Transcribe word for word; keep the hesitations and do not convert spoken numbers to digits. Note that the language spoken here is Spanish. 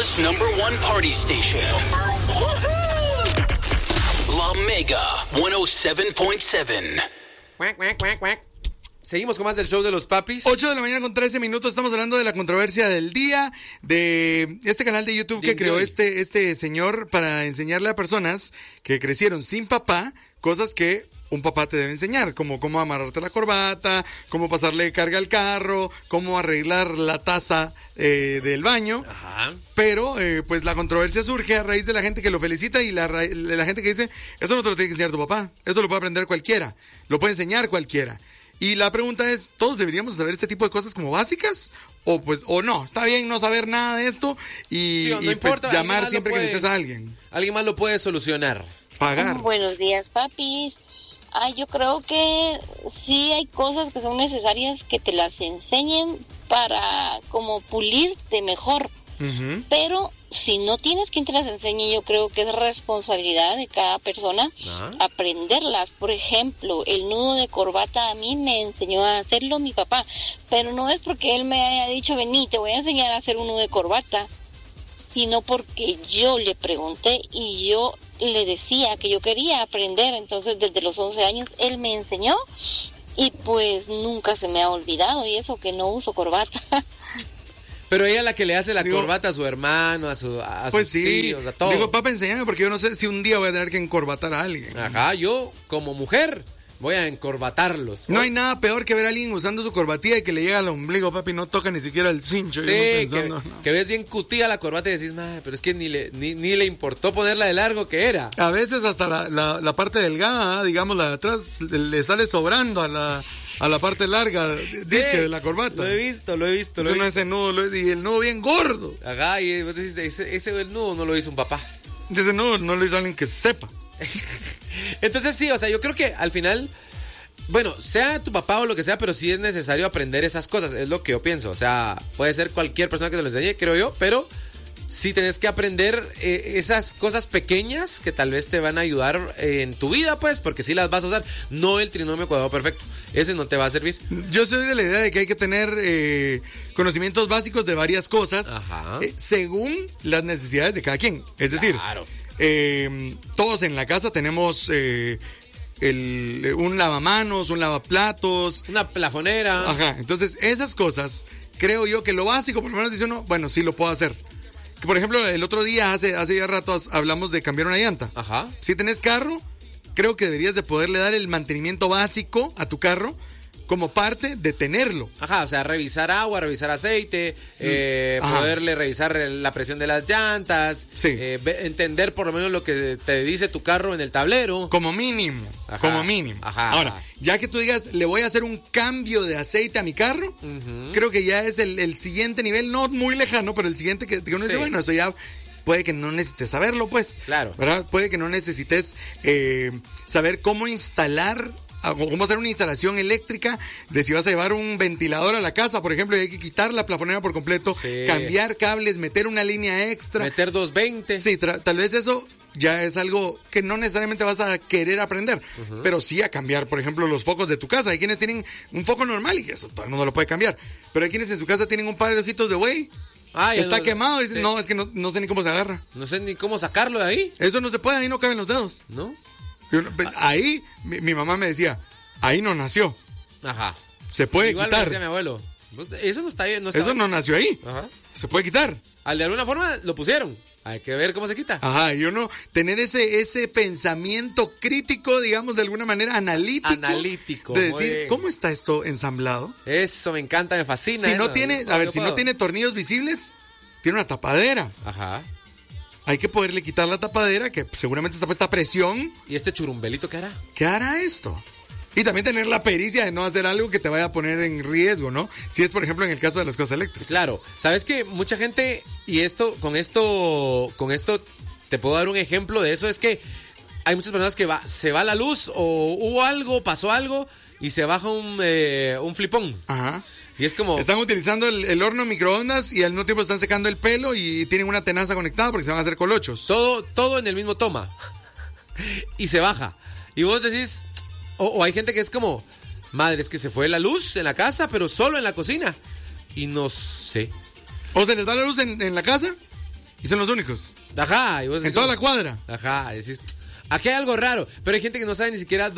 Florida's number one party station. La Mega ciento siete punto siete. Cuac, cuac, cuac, cuac. Seguimos con más del show de los papis. ocho de la mañana con trece minutos. Estamos hablando de la controversia del día, de este canal de YouTube que creó este, este señor para enseñarle a personas que crecieron sin papá cosas que un papá te debe enseñar, como cómo amarrarte la corbata, cómo pasarle carga al carro, cómo arreglar la taza eh, del baño. Ajá. Pero eh, pues la controversia surge a raíz de la gente que lo felicita y la, la gente que dice, eso no te lo tiene que enseñar tu papá, eso lo puede aprender cualquiera, lo puede enseñar cualquiera. Y la pregunta es, ¿todos deberíamos saber este tipo de cosas como básicas? O pues, o no, está bien no saber nada de esto y, sí, no y importa, pues, llamar siempre puede, que necesites a alguien. Alguien más lo puede solucionar. Pagar. Buenos días, papis. Ay, yo creo que sí hay cosas que son necesarias que te las enseñen para como pulirte mejor. Uh-huh. Pero si no tienes quien te las enseñe, yo creo que es responsabilidad de cada persona uh-huh. aprenderlas. Por ejemplo, el nudo de corbata a mí me enseñó a hacerlo mi papá, pero no es porque él me haya dicho, vení, te voy a enseñar a hacer un nudo de corbata, sino porque yo le pregunté y yo le decía que yo quería aprender. Entonces desde los once años él me enseñó y pues nunca se me ha olvidado, y eso que no uso corbata. Pero ella es la que le hace la digo, corbata a su hermano, a, su, a pues sus sí, tíos, a todos. Digo, papá, enséñame, porque yo no sé si un día voy a tener que encorbatar a alguien. Ajá, yo como mujer voy a encorbatarlos. No hay nada peor que ver a alguien usando su corbatilla y que le llega al ombligo, papi, no toca ni siquiera el cincho. Sí, pensando, que, no. que ves bien cutida la corbata y decís, madre, pero es que ni le, ni, ni le importó ponerla de largo que era. A veces hasta la, la, la parte delgada, digamos, la de atrás, le sale sobrando a la... a la parte larga, disque sí, de la corbata. Lo he visto, lo he visto. Lo Eso he no visto. Ese nudo, lo, y el nudo bien gordo. Ajá, y vos decís, ese, ese el nudo no lo hizo un papá. Ese nudo no lo hizo alguien que sepa. Entonces sí, o sea, yo creo que al final, bueno, sea tu papá o lo que sea, pero sí es necesario aprender esas cosas, es lo que yo pienso. O sea, puede ser cualquier persona que te lo enseñe, creo yo, pero sí tenés que aprender eh, esas cosas pequeñas que tal vez te van a ayudar eh, en tu vida, pues, porque sí las vas a usar. No el trinomio cuadrado perfecto, ese no te va a servir. Yo soy de la idea de que hay que tener eh, conocimientos básicos de varias cosas eh, según las necesidades de cada quien. Es decir, claro. eh, todos en la casa tenemos eh, el, un lavamanos, un lavaplatos, una plafonera. Ajá, entonces esas cosas, creo yo que lo básico, por lo menos dice uno, bueno, sí lo puedo hacer. Que por ejemplo, el otro día, hace, hace ya rato, hablamos de cambiar una llanta. Ajá. Si tenés carro, creo que deberías de poderle dar el mantenimiento básico a tu carro como parte de tenerlo. Ajá, o sea, revisar agua, revisar aceite, eh, poderle revisar la presión de las llantas, sí. eh, entender por lo menos lo que te dice tu carro en el tablero. Como mínimo, Ajá. como mínimo. Ajá. Ahora, ya que tú digas, le voy a hacer un cambio de aceite a mi carro, uh-huh. creo que ya es el, el siguiente nivel, no muy lejano, pero el siguiente que, que uno sí. dice, bueno, eso ya... Puede que no necesites saberlo, pues. Claro. ¿Verdad? Puede que no necesites eh, saber cómo instalar, cómo hacer una instalación eléctrica, de si vas a llevar un ventilador a la casa, por ejemplo, y hay que quitar la plafonera por completo, sí. cambiar cables, meter una línea extra. Meter doscientos veinte. Sí, tra- tal vez eso ya es algo que no necesariamente vas a querer aprender, uh-huh. pero sí a cambiar, por ejemplo, los focos de tu casa. Hay quienes tienen un foco normal y eso todo el mundo lo puede cambiar, pero hay quienes en su casa tienen un par de ojitos de buey. Ah, está no, quemado, dicen, sí. no, es que no, no sé ni cómo se agarra. No sé ni cómo sacarlo de ahí. Eso no se puede, ahí no caben los dedos. ¿No? Yo, ahí, mi, mi mamá me decía, ahí no nació. Ajá. Se puede Igual quitar. Me decía mi abuelo, eso no está ahí. No está eso ahí. no nació ahí. Ajá. Se puede quitar. Al de alguna forma lo pusieron. Hay que ver cómo se quita. Ajá, y uno tener ese, ese pensamiento crítico, digamos, de alguna manera analítico. Analítico. De decir, ¿cómo está esto ensamblado? Eso me encanta, me fascina. Si eso. no tiene, a ver, no si puedo. no tiene tornillos visibles, tiene una tapadera. Ajá. Hay que poderle quitar la tapadera, que seguramente está puesta a presión. ¿Y este churumbelito qué hará? ¿Qué hará esto? Y también tener la pericia de no hacer algo que te vaya a poner en riesgo, ¿no? Si es, por ejemplo, en el caso de las cosas eléctricas. Claro. Sabes que mucha gente, y esto, con esto, con esto te puedo dar un ejemplo de eso, es que hay muchas personas que va, se va la luz o hubo algo, pasó algo y se baja un, eh, un flipón. Ajá. Y es como... Están utilizando el, el horno microondas y al mismo tiempo están secando el pelo y tienen una tenaza conectada porque se van a hacer colochos. Todo, todo en el mismo toma. Y se baja. Y vos decís... O, o hay gente que es como... Madre, es que se fue la luz en la casa, pero solo en la cocina. Y no sé. ¿O se les da la luz en, en la casa? Y son los únicos. Ajá. Y vos en toda la cuadra. Ajá. Decís, aquí hay algo raro. Pero hay gente que no sabe ni siquiera